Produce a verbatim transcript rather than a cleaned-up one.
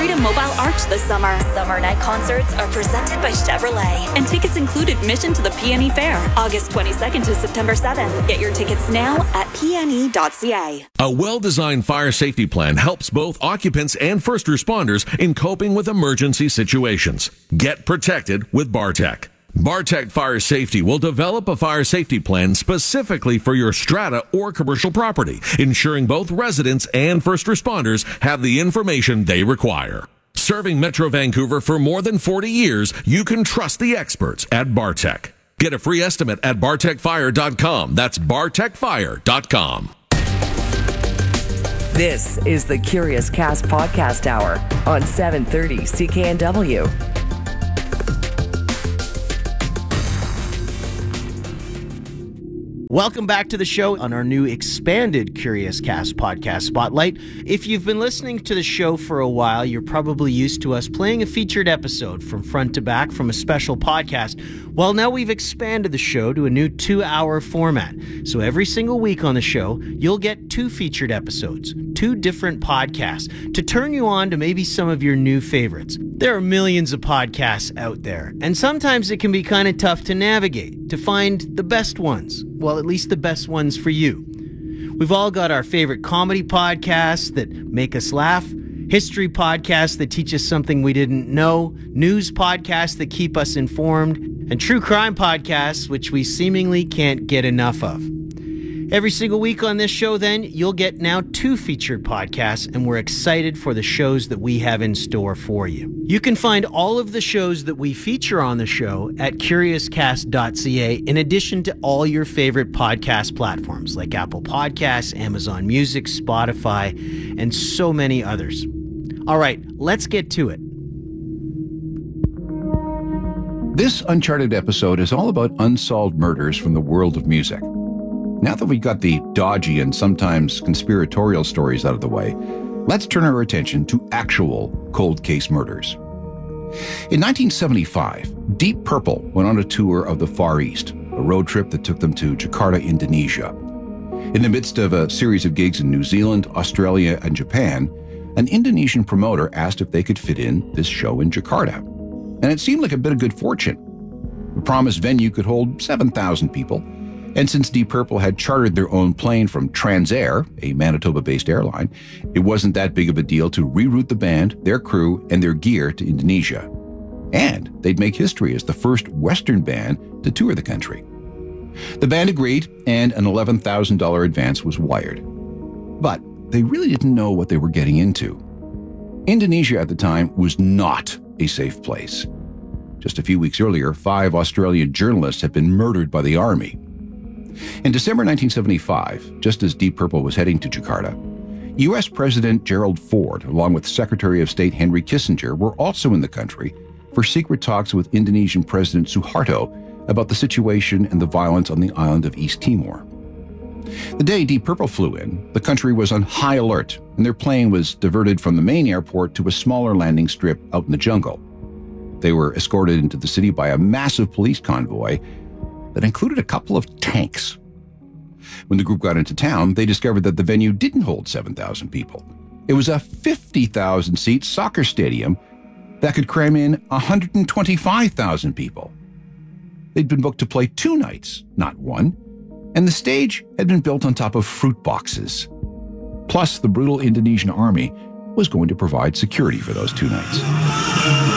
Freedom Mobile Arch this summer. Summer night concerts are presented by Chevrolet. And tickets include admission to the P and E Fair, August twenty-second to September seventh. Get your tickets now at p n e dot c a. A well-designed fire safety plan helps both occupants and first responders in coping with emergency situations. Get protected with Bartec. Bartec Fire Safety will develop a fire safety plan specifically for your strata or commercial property, ensuring both residents and first responders have the information they require. Serving Metro Vancouver for more than forty years, you can trust the experts at Bartec. Get a free estimate at bartec fire dot com. That's bartec fire dot com. This is the Curious Cast Podcast Hour on seven thirty C K N W. Welcome back to the show on our new expanded Curious Cast podcast spotlight. If you've been listening to the show for a while, you're probably used to us playing a featured episode from front to back from a special podcast. Well, now we've expanded the show to a new two-hour format. So every single week on the show, you'll get two featured episodes, two different podcasts, to turn you on to maybe some of your new favorites. There are millions of podcasts out there, and sometimes it can be kind of tough to navigate, to find the best ones. Well, at least the best ones for you. We've all got our favorite comedy podcasts that make us laugh, history podcasts that teach us something we didn't know, news podcasts that keep us informed, and true crime podcasts which we seemingly can't get enough of. Every single week on this show, then, you'll get now two featured podcasts, and we're excited for the shows that we have in store for you. You can find all of the shows that we feature on the show at curious cast dot c a, in addition to all your favorite podcast platforms like Apple Podcasts, Amazon Music, Spotify, and so many others. All right, let's get to it. This Uncharted episode is all about unsolved murders from the world of music. Now that we've got the dodgy and sometimes conspiratorial stories out of the way, let's turn our attention to actual cold case murders. In nineteen seventy-five, Deep Purple went on a tour of the Far East, a road trip that took them to Jakarta, Indonesia. In the midst of a series of gigs in New Zealand, Australia, and Japan, an Indonesian promoter asked if they could fit in this show in Jakarta. And it seemed like a bit of good fortune. The promised venue could hold seven thousand people, and since Deep Purple had chartered their own plane from Transair, a Manitoba-based airline, it wasn't that big of a deal to reroute the band, their crew, and their gear to Indonesia. And they'd make history as the first Western band to tour the country. The band agreed, and an eleven thousand dollars advance was wired. But they really didn't know what they were getting into. Indonesia at the time was not a safe place. Just a few weeks earlier, five Australian journalists had been murdered by the army. In December nineteen seventy-five, just as Deep Purple was heading to Jakarta, U S President Gerald Ford, along with Secretary of State Henry Kissinger, were also in the country for secret talks with Indonesian President Suharto about the situation and the violence on the island of East Timor. The day Deep Purple flew in, the country was on high alert, and their plane was diverted from the main airport to a smaller landing strip out in the jungle. They were escorted into the city by a massive police convoy that included a couple of tanks. When the group got into town, they discovered that the venue didn't hold seven thousand people. It was a fifty thousand seat soccer stadium that could cram in one hundred twenty-five thousand people. They'd been booked to play two nights, not one, and the stage had been built on top of fruit boxes. Plus, the brutal Indonesian army was going to provide security for those two nights.